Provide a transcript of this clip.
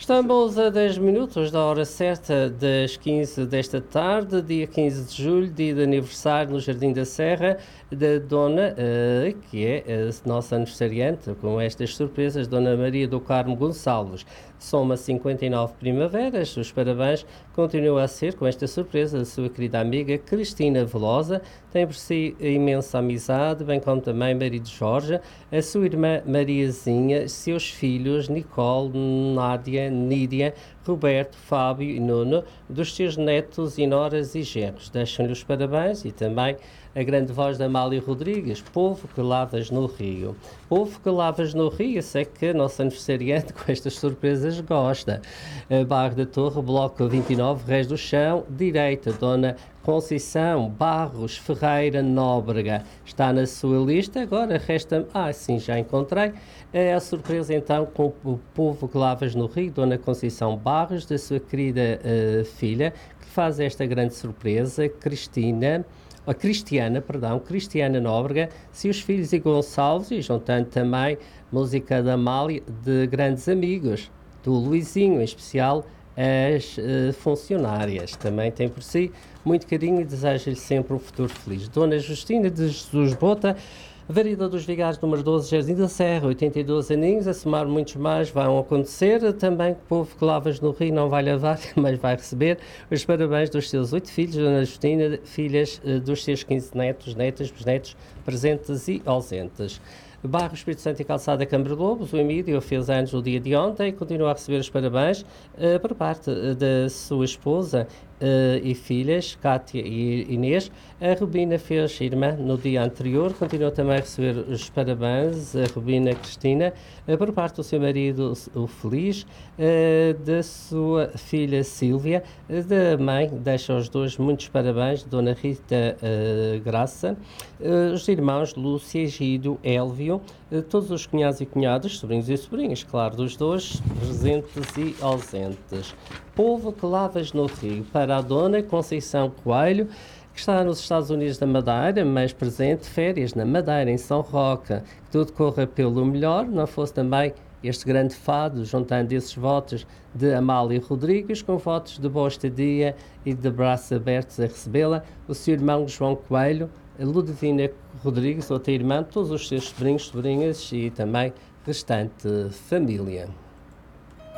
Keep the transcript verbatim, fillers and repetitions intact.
Estamos a dez minutos da hora certa das quinze desta tarde, dia quinze de julho, dia de aniversário no Jardim da Serra, da Dona, uh, que é a nossa aniversariante, com estas surpresas, Dona Maria do Carmo Gonçalves. Soma cinquenta e nove primaveras, os parabéns continua a ser, com esta surpresa, a sua querida amiga Cristina Velosa, tem por si imensa amizade, bem como também marido Jorge, a sua irmã Mariazinha, seus filhos Nicole, Nádia, Nídia, Roberto, Fábio e Nuno, dos seus netos e noras e genros. Deixam-lhe os parabéns e também a grande voz da Amália Rodrigues, Povo que lavas no Rio. Povo que lavas no Rio, sei que a nossa aniversariante com estas surpresas gosta. Barra da Torre, Bloco vinte e nove, Reis do Chão, direita, Dona Conceição Barros Ferreira Nóbrega. Está na sua lista, agora resta-me... Ah, sim, já encontrei. É a surpresa então com o Povo que lavas no Rio, Dona Conceição Barros, da sua querida uh, filha, que faz esta grande surpresa, Cristina... a Cristiana, perdão, Cristiana Nóbrega, seus filhos e Gonçalves, e juntando também música da Amália, de grandes amigos, do Luizinho, em especial as uh, funcionárias. Também tem por si muito carinho e deseja-lhe sempre um futuro feliz. Dona Justina de Jesus Bota, Vereador dos Vigários, número doze, Jardim da Serra, oitenta e dois aninhos, a somar muitos mais vão acontecer. Também o povo que lavas no Rio não vai lavar, mas vai receber os parabéns dos seus oito filhos, Dona Justina, filhas dos seus quinze netos, netas, bisnetos, presentes e ausentes. Bairro Espírito Santo e Calçada Câmara de Lobos, o Emílio fez anos no dia de ontem e continua a receber os parabéns uh, por parte uh, da sua esposa uh, e filhas, Cátia e Inês. A Rubina fez irmã no dia anterior, continua também a receber os parabéns, a Rubina Cristina, uh, por parte do seu marido, o Feliz, uh, da sua filha Sílvia, uh, da mãe, deixa aos dois muitos parabéns, Dona Rita uh, Graça, uh, os irmãos Lúcia, Egídio, Élvio, todos os cunhados e cunhadas, sobrinhos e sobrinhas, claro, dos dois, presentes e ausentes. Povo que lavas no Rio, para a Dona Conceição Coelho, que está nos Estados Unidos da Madeira, mas presente férias na Madeira, em São Roque. Que tudo corra pelo melhor, não fosse também este grande fado, juntando esses votos de Amália Rodrigues, com votos de boa estadia e de braços abertos a recebê-la, o seu irmão João Coelho, a Ludovina Rodrigues, outra irmã, todos os seus sobrinhos, sobrinhas e também restante família.